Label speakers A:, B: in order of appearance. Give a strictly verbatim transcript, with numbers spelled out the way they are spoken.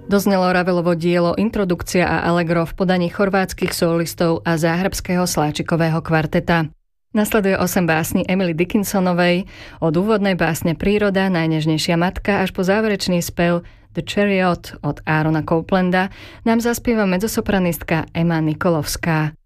A: Doznelo Ravelovo dielo Introdukcia a Allegro v podaní chorvátskych solistov a záhrebského sláčikového kvarteta. Nasleduje osem básní Emily Dickinsonovej, od úvodnej básne Príroda, Najnežnejšia matka až po záverečný spev The Chariot od Aarona Coplanda nám zaspieva mezzosopranistka Emma Nikolovská.